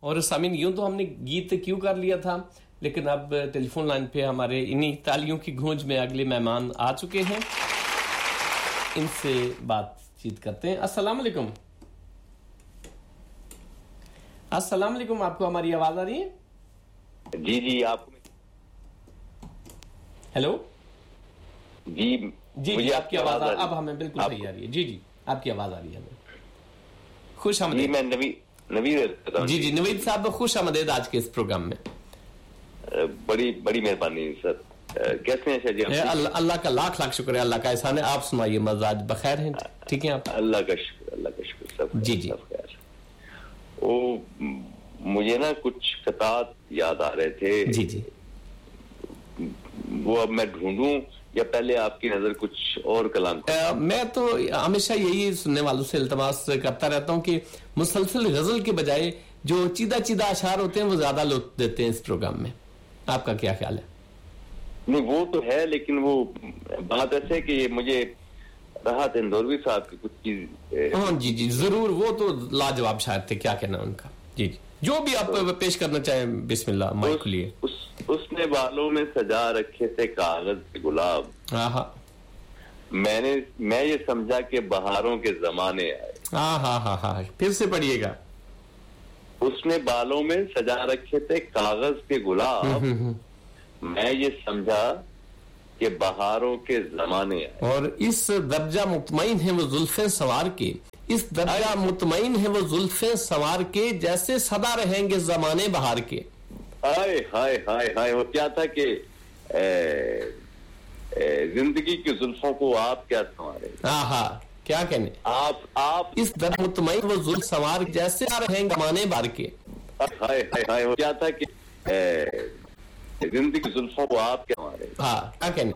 اور سامعین یوں تو ہم نے گیت کیوں کر لیا تھا، لیکن اب ٹیلی فون لائن پہ ہمارے انہی تالیوں کی گونج میں اگلے مہمان آ چکے ہیں، ان سے بات چیت کرتے ہیں۔ السلام علیکم۔ السلام علیکم، آپ کو ہماری آواز آ رہی ہے؟ جی آپ ہیلو جی آپ کی آواز اب ہمیں بالکل صحیح آ رہی ہے۔ جی آپ کی آواز آ رہی ہے ہمیں۔ خوش آمدید۔ میں نوید جی نوید صاحب خوش آمدید آج کے اس پروگرام میں۔ بڑی مہربانی سر، کیسے ہیں شاہ جی؟ اللہ کا لاکھ شکر ہے، اللہ کا احسان ہے۔ آپ سنائیے، مزاج بخیر ہیں؟ ٹھیک ہے آپ؟ اللہ کا شکر سب جی خیر۔ وہ مجھے نا کچھ قطعات یاد آ رہے تھے، جی وہ اب میں ڈھونڈوں یا پہلے آپ کی نظر کچھ اور کلام؟ میں تو ہمیشہ یہی سننے والوں سے التماس کرتا رہتا ہوں کہ مسلسل غزل کے بجائے جو چیدہ اشعار ہوتے ہیں وہ زیادہ لطف دیتے ہیں اس پروگرام میں۔ آپ کا کیا خیال ہے؟ نہیں وہ تو ہے، لیکن وہ بات ایسے کہ یہ مجھے راحت اندوروی صاحب کی کچھ چیز ہاں جی ضرور، وہ تو لاجواب شاعر تھے، کیا کہنا ان کا۔ جی جو بھی آپ پیش کرنا چاہیں، بسم اللہ، مائک کھلیے۔ اس نے بالوں میں سجا رکھے تھے کاغذ کے گلاب، میں یہ سمجھا کہ بہاروں کے زمانے آئے۔ ہاں پھر سے پڑھیے گا۔ اس نے بالوں میں سجا رکھے تھے کاغذ کے گلاب، میں یہ سمجھا کہ بہاروں کے زمانے آئے۔ اور اس درجہ مطمئن ہے وہ زلفیں سنوار کے، اس درجہ مطمئن ہے وہ زلفیں سنوار کے، جیسے سدا رہیں گے زمانے بہار کے۔ ہائے وہ کیا تھا کہ زندگی کی زلفوں کو آپ کیا سنوارے؟ کیا کہنے آپ اس درجہ مطمئن وہ زلف سنوار جیسے رہیں گے زمانے بہار کے۔ ہائے وہ کیا تھا کہ زندگی کی زلفوں کو آپ کیا سنوارے؟ کیا کہنے